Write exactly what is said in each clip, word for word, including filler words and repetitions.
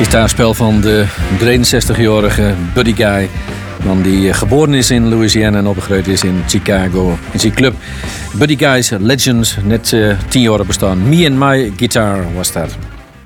Gitaarspel van de drieënzestigjarige Buddy Guy. Man die geboren is in Louisiana en opgegroeid is in Chicago. In zijn club Buddy Guy's Legends. Net uh, tien jaar bestaan. Me and My Guitar was dat.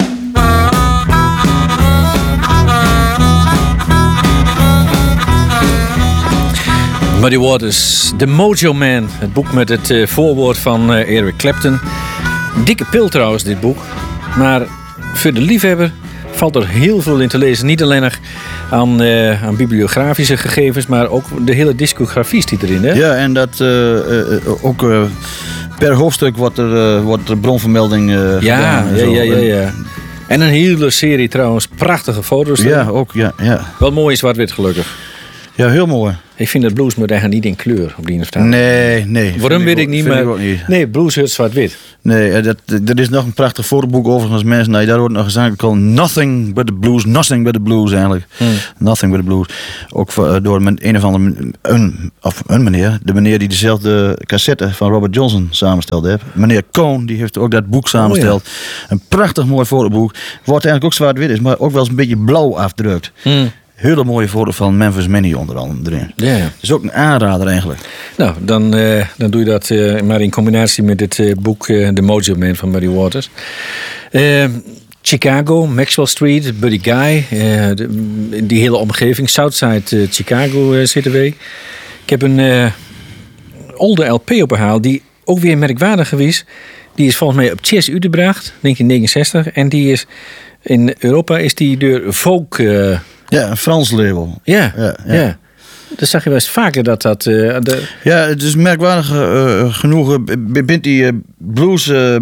Muddy Waters, The Mojo Man. Het boek met het uh, voorwoord van uh, Eric Clapton. Dikke pil trouwens, dit boek. Maar voor de liefhebber valt er heel veel in te lezen. Niet alleen nog aan, uh, aan bibliografische gegevens, maar ook de hele discografie zit erin. Hè? Ja, en dat uh, uh, ook uh, per hoofdstuk wordt er, uh, wordt er bronvermelding uh, ja, gedaan. Ja, ja, ja, ja. En een hele serie trouwens, prachtige foto's. Ja, ook, ja, ja. Wel mooi zwart-wit gelukkig. Ja, heel mooi. Ik vind dat blues moet eigenlijk niet in kleur op die instaat. Nee, nee. Waarom weet ik, ik niet, maar... Niet. Nee, blues is zwart-wit. Nee, dat, er is nog een prachtig fotoboek overigens, mensen. Nou, daar wordt nog gezegd, called Nothing But The Blues. Nothing But The Blues eigenlijk. Hmm. Nothing But The Blues. Ook door een of andere... Een, of een meneer. De meneer die dezelfde cassette van Robert Johnson samenstelde heeft. Meneer Cohn, die heeft ook dat boek samengesteld. Oh, ja. Een prachtig mooi fotoboek. Wordt eigenlijk ook zwart-wit is, maar ook wel eens een beetje blauw afdrukt. Hmm. Hele mooie foto van Memphis Minnie onder andere erin. Ja, ja. Dat is ook een aanrader eigenlijk. Nou, dan, uh, dan doe je dat uh, maar in combinatie met dit uh, boek uh, The Mojo Man van Muddy Waters. Uh, Chicago, Maxwell Street, Buddy Guy. Uh, de, die hele omgeving, Southside uh, Chicago uh, zitten we. Ik heb een uh, oude L P opgehaald die ook weer merkwaardig geweest. Die is volgens mij op Chess Utrecht, negentien negenenzestig. En die is in Europa is die door Folk... Uh, Ja, een Frans label. Ja, ja, ja. ja. Dat zag je wel eens vaker dat dat... Uh, de... Ja, het is merkwaardig uh, genoeg. Uh, bent die uh, blues... Uh,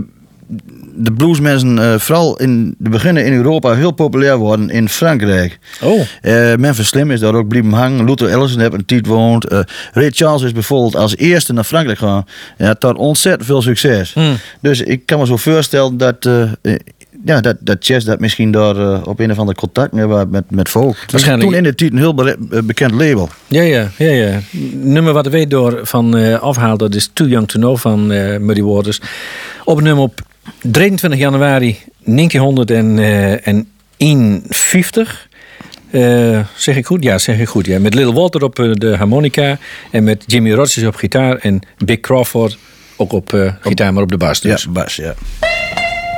de bluesmensen uh, vooral in de beginnen in Europa heel populair worden in Frankrijk. Oh. Uh, Memphis Slim is daar ook blijven hangen. Luther Allison heeft een tijd gewoond. Uh, Ray Charles is bijvoorbeeld als eerste naar Frankrijk gegaan. En had daar ontzettend veel succes. Hmm. Dus ik kan me zo voorstellen dat... Uh, Ja, dat, dat jazz dat misschien daar uh, op een of andere contact hebben met, met folk. Waarschijnlijk. Toen in de tijd een heel be- bekend label. Ja, ja, ja, ja. Nummer wat ik weet door van uh, afhaal, dat is Too Young To Know van uh, Muddy Waters. Op een nummer op drieëntwintig januari negentien eenenvijftig. Uh, zeg ik goed? Ja, zeg ik goed. Ja. Met Little Walter op uh, de harmonica en met Jimmy Rogers op gitaar en Big Crawford ook op uh, gitaar, maar op de bas. Dus. Ja, bas, ja.